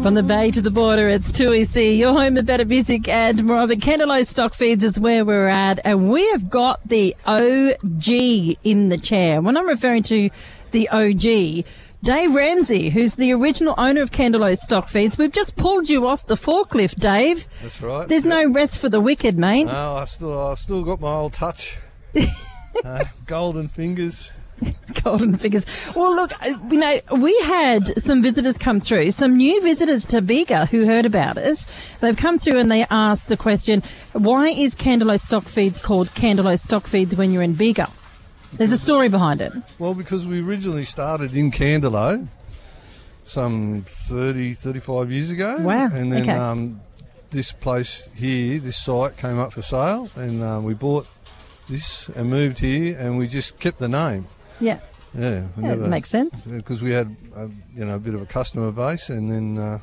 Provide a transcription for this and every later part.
From the bay to the border, it's 2EC, your home of better music and more of it. Candelo Stock Feeds is where we're at, and we have got the OG in the chair. When I'm referring to the OG, Dave Ramsey, who's the original owner of Candelo Stock Feeds. We've just pulled you off the forklift, Dave. That's right. There's no rest for the wicked, mate. No, I still got my old touch. Golden fingers. Golden figures. Well, look, we had some visitors come through, some new visitors to Bega who heard about it. They've come through and they asked the question, why is Candelo Stock Feeds called Candelo Stock Feeds when you're in Bega? There's a story behind it. Well, because we originally started in Candelo some 35 years ago. Wow. And then this place here, this site came up for sale, and we bought this and moved here, and we just kept the name. Yeah. Yeah. It makes sense. Because we had, a bit of a customer base, and then,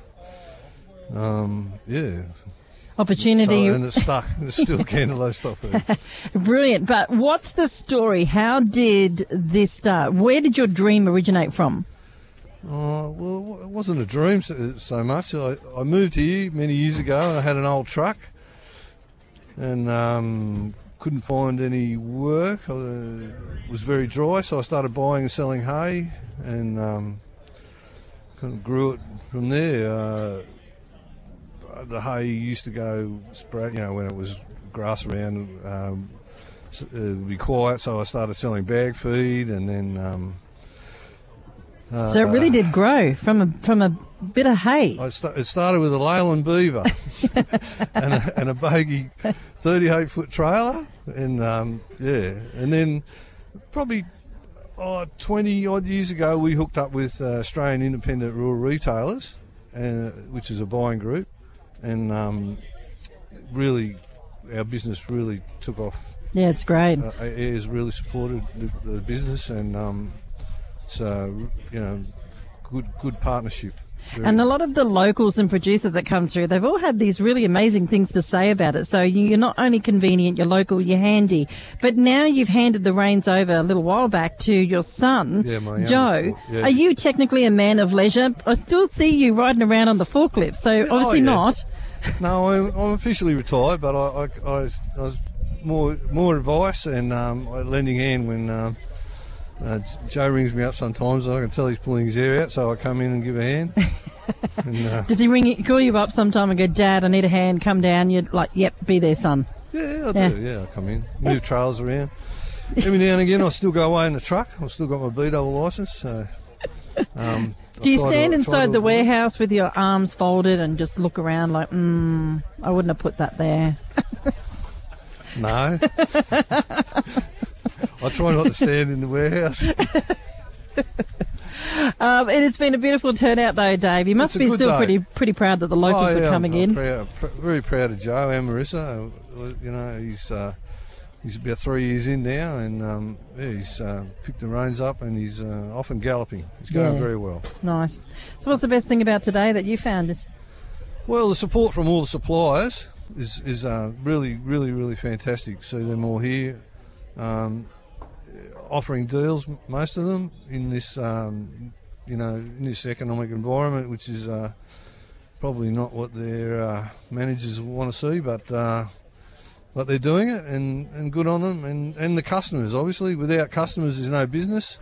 Opportunity. So, and it's stuck. It's still Candelo Stock Feeds. Brilliant. But what's the story? How did this start? Where did your dream originate from? Well, it wasn't a dream so much. I moved here many years ago, and I had an old truck, and couldn't find any work. It was very dry, so I started buying and selling hay, and kind of grew it from there. The hay used to go sprout, when it was grass around, it would be quiet, so I started selling bag feed, and then... so it really did grow from a bit of hay. It started with a Leyland Beaver and a baggy 38-foot trailer, and and then probably 20-odd years ago we hooked up with Australian Independent Rural Retailers, which is a buying group, and really our business really took off. Yeah, it's great. Ayres really supported the business, and it's good partnership. And a lot of the locals and producers that come through, they've all had these really amazing things to say about it. So you're not only convenient, you're local, you're handy. But now you've handed the reins over a little while back to your son, my Joe. Yeah. Are you technically a man of leisure? I still see you riding around on the forklift, so obviously not. No, I'm officially retired, but I was more advice and a lending hand when... Joe rings me up sometimes, and I can tell he's pulling his hair out, so I come in and give a hand. And, does he call you up sometime and go, Dad, I need a hand, come down? You're like, yep, be there, son. Yeah, I do. Yeah, I come in, move trails around. Every now and again, I still go away in the truck. I've still got my B-double licence. So, do you stand inside the warehouse with your arms folded and just look around like, I wouldn't have put that there? No. I try not to stand in the warehouse. It's been a beautiful turnout, though, Dave. You must be still pretty proud that the locals are coming in. Very proud of Joe and Marissa. He's about 3 years in now, and he's picked the reins up, and he's off and galloping. He's going very well. Nice. So what's the best thing about today that you found? Well, the support from all the suppliers is really, really, really fantastic. See them all here. Offering deals, most of them in this, in this economic environment, which is probably not what their managers want to see, but they're doing it, and good on them, and the customers. Obviously, without customers, there's no business.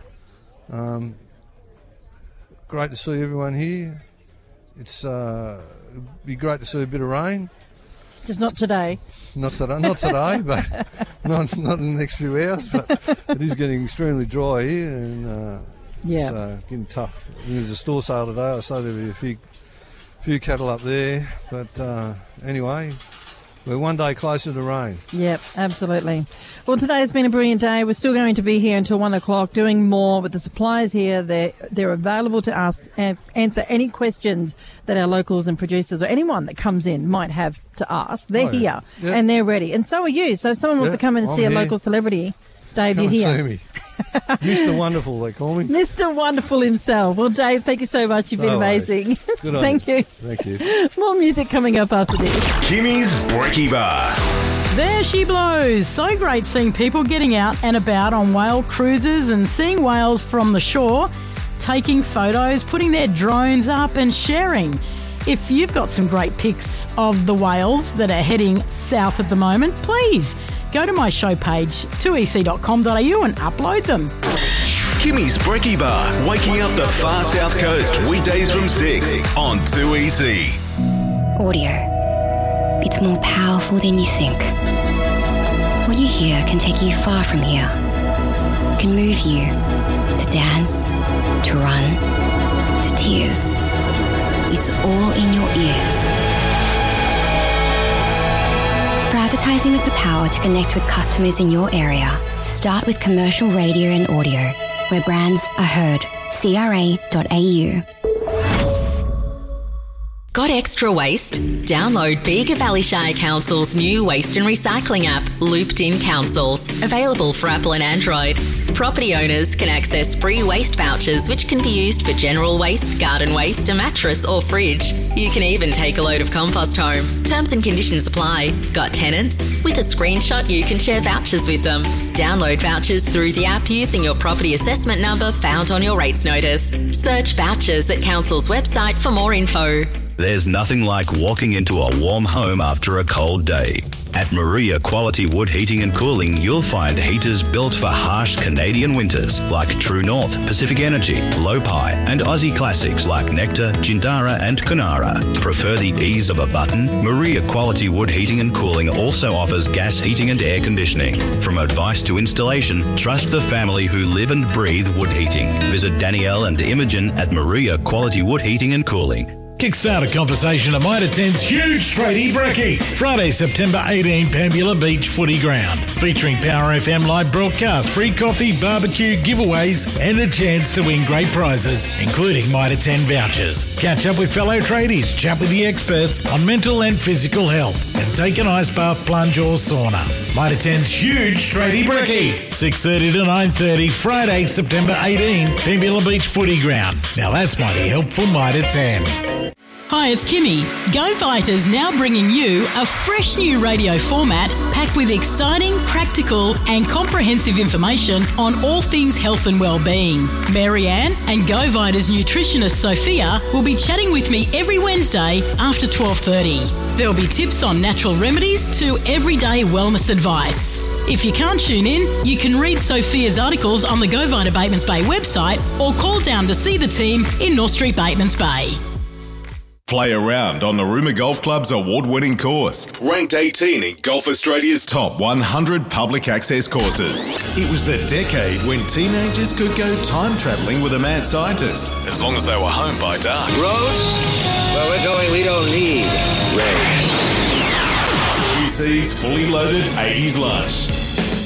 Great to see everyone here. It'd be great to see a bit of rain. Just not today. Not today, but not in the next few hours. But it is getting extremely dry here, and it's getting tough. There's a store sale today. I saw there'll be a few cattle up there, but anyway, we're one day closer to rain. Yep, absolutely. Well, today has been a brilliant day. We're still going to be here until 1 o'clock doing more with the suppliers here. They're available to us and answer any questions that our locals and producers or anyone that comes in might have to ask. They're here and they're ready. And so are you. So if someone wants to come in and see a local celebrity, Dave, come you're here. See me. Mr. Wonderful, they call me. Mr. Wonderful himself. Well, Dave, thank you so much. You've been amazing. Good on Thank you. Thank you. More music coming up after this. Jimmy's Brekkie Bar. There she blows. So great seeing people getting out and about on whale cruises and seeing whales from the shore, taking photos, putting their drones up and sharing. if you've got some great pics of the whales that are heading south at the moment, please go to my show page, 2ec.com.au, and upload them. Kimmy's Brekkie Bar, waking up the far south coast, weekdays from 6 on 2EC. Audio. It's more powerful than you think. What you hear can take you far from here. It can move you to dance, to run, to tears. It's all in your ears. For advertising with the power to connect with customers in your area, start with commercial radio and audio, where brands are heard. CRA.au. Got extra waste? Download Bega Valley Shire Council's new waste and recycling app, Looped In Councils, available for Apple and Android. Property owners can access free waste vouchers which can be used for general waste, garden waste, a mattress or fridge. You can even take a load of compost home. Terms and conditions apply. Got tenants? With a screenshot you can share vouchers with them. Download vouchers through the app using your property assessment number found on your rates notice. Search vouchers at Council's website for more info. There's nothing like walking into a warm home after a cold day. At Maria Quality Wood Heating and Cooling, you'll find heaters built for harsh Canadian winters like True North, Pacific Energy, Lopi, and Aussie classics like Nectar, Jindara, and Kunara. Prefer the ease of a button? Maria Quality Wood Heating and Cooling also offers gas heating and air conditioning. From advice to installation, trust the family who live and breathe wood heating. Visit Danielle and Imogen at Maria Quality Wood Heating and Cooling. Kickstart a conversation at Mitre 10's huge Tradie Brekkie. Friday, September 18, Pambula Beach Footy Ground. Featuring Power FM live broadcast, free coffee, barbecue, giveaways, and a chance to win great prizes, including Mitre 10 vouchers. Catch up with fellow tradies, chat with the experts on mental and physical health, and take an ice bath, plunge or sauna. Mitre 10's huge Tradie Brekkie. 6:30 to 9:30, Friday, September 18, Pambula Beach Footy Ground. Now that's mighty helpful, Mitre 10. Hi, it's Kimmy. Go Viters now bringing you a fresh new radio format packed with exciting, practical and comprehensive information on all things health and well-being. Marianne and Go Viters nutritionist Sophia will be chatting with me every Wednesday after 12:30. There'll be tips on natural remedies to everyday wellness advice. If you can't tune in, you can read Sophia's articles on the Go Vita Batemans Bay website or call down to see the team in North Street, Batemans Bay. Play around on the Rumour Golf Club's award-winning course, ranked 18 in Golf Australia's top 100 public access courses. It was the decade when teenagers could go time travelling with a mad scientist, as long as they were home by dark. Roads? Where we're going, we don't need roads. UC's fully loaded 80s lunch.